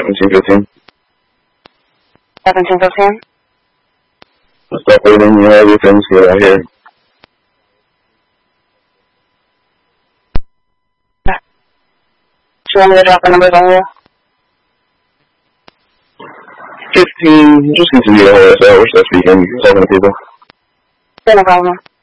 1715. 1715? Stop waiting, you have your things here, I hear. Do you want me to drop the numbers on you? 15, just continue to hold us out, we're still speaking, you're talking to people. Yeah, no problem.